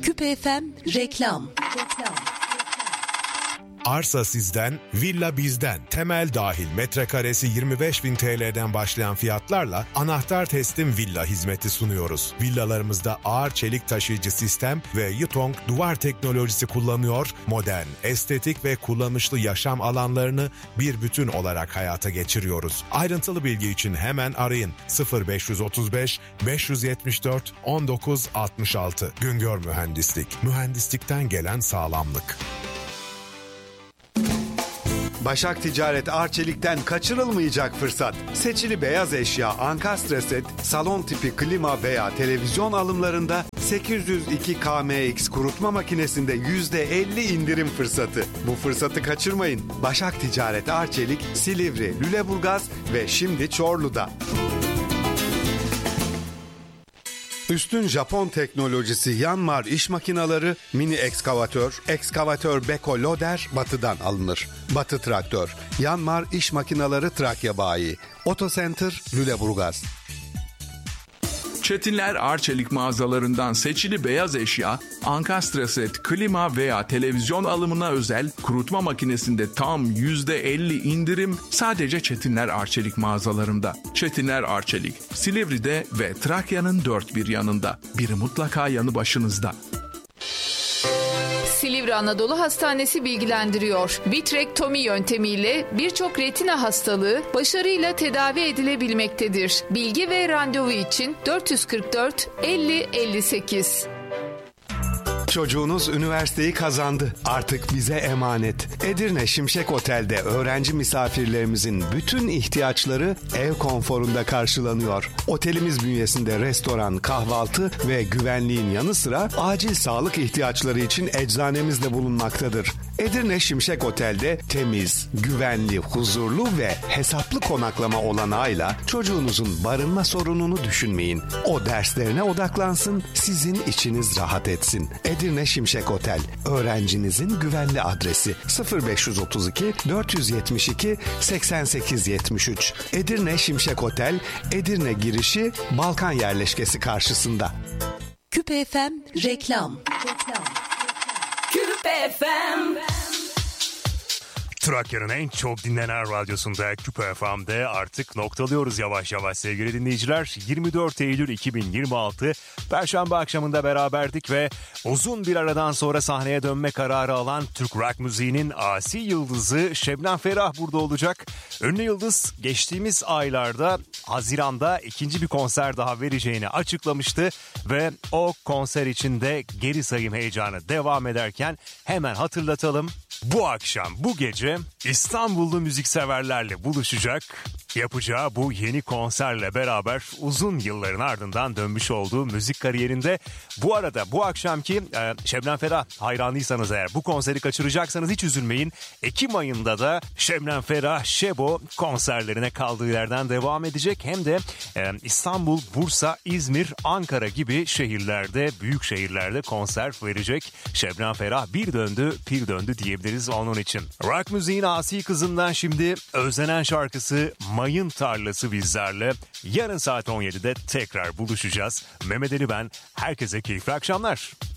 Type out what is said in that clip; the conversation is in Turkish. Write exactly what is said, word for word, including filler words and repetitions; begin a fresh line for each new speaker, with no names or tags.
Küpe F M reklam.
Arsa sizden, villa bizden. Temel dahil metrekaresi yirmi beş bin T L'den başlayan fiyatlarla anahtar teslim villa hizmeti sunuyoruz. Villalarımızda ağır çelik taşıyıcı sistem ve Yutong duvar teknolojisi kullanıyor, modern, estetik ve kullanışlı yaşam alanlarını bir bütün olarak hayata geçiriyoruz. Ayrıntılı bilgi için hemen arayın sıfır beş otuz beş beş yetmiş dört on dokuz altmış altı. Güngör Mühendislik, mühendislikten gelen sağlamlık.
Başak Ticaret Arçelik'ten kaçırılmayacak fırsat. Seçili beyaz eşya, ankastre set, salon tipi klima veya televizyon alımlarında sekiz yüz iki K M X kurutma makinesinde yüzde elli indirim fırsatı. Bu fırsatı kaçırmayın. Başak Ticaret Arçelik, Silivri, Lüleburgaz ve şimdi Çorlu'da. Üstün Japon teknolojisi Yanmar iş makineleri, mini ekskavatör, ekskavatör Beko Loader Batı'dan alınır. Batı Traktör, Yanmar iş makineleri Trakya Bayi, Otocenter Lüleburgaz.
Çetinler Arçelik mağazalarından seçili beyaz eşya, ankastre set, klima veya televizyon alımına özel kurutma makinesinde tam yüzde elli indirim sadece Çetinler Arçelik mağazalarında. Çetinler Arçelik, Silivri'de ve Trakya'nın dört bir yanında. Biri mutlaka yanı başınızda.
Silivri Anadolu Hastanesi bilgilendiriyor. Vitrektomi yöntemiyle birçok retina hastalığı başarıyla tedavi edilebilmektedir. Bilgi ve randevu için dört yüz kırk dört elli elli sekiz.
Çocuğunuz üniversiteyi kazandı. Artık bize emanet. Edirne Şimşek Otel'de öğrenci misafirlerimizin bütün ihtiyaçları ev konforunda karşılanıyor. Otelimiz bünyesinde restoran, kahvaltı ve güvenliğin yanı sıra acil sağlık ihtiyaçları için eczanemiz de bulunmaktadır. Edirne Şimşek Otel'de temiz, güvenli, huzurlu ve hesaplı konaklama olanağıyla çocuğunuzun barınma sorununu düşünmeyin. O derslerine odaklansın, sizin içiniz rahat etsin. Edirne Şimşek Otel, öğrencinizin güvenli adresi sıfır beş otuz iki dört yetmiş iki seksen sekiz yetmiş üç. Edirne Şimşek Otel, Edirne girişi Balkan yerleşkesi karşısında.
Küpe F M reklam.
Küpe F M.
Trakya'nın en çok dinlenen radyosunda Küpe F M'de artık noktalıyoruz yavaş yavaş sevgili dinleyiciler. yirmi dört Eylül iki bin yirmi altı Perşembe akşamında beraberdik ve uzun bir aradan sonra sahneye dönme kararı alan Türk rock müziğinin asi yıldızı Şebnem Ferah burada olacak. Ünlü yıldız geçtiğimiz aylarda Haziran'da ikinci bir konser daha vereceğini açıklamıştı ve o konser içinde geri sayım heyecanı devam ederken hemen hatırlatalım. Bu akşam, bu gece İstanbullu müzikseverlerle buluşacak. Yapacağı bu yeni konserle beraber uzun yılların ardından dönmüş olduğu müzik kariyerinde. Bu arada bu akşamki e, Şebnem Ferah hayranıysanız eğer bu konseri kaçıracaksanız hiç üzülmeyin. Ekim ayında da Şebnem Ferah Şebo konserlerine kaldığı yerden devam edecek. Hem de e, İstanbul, Bursa, İzmir, Ankara gibi şehirlerde, büyük şehirlerde konser verecek. Şebnem Ferah bir döndü, pir döndü diyebiliriz onun için. Rock müziğin asi kızından şimdi özlenen şarkısı Mayın Tarlası bizlerle. Yarın saat on yedide tekrar buluşacağız. Mehmet Ali ben. Herkese keyifli akşamlar.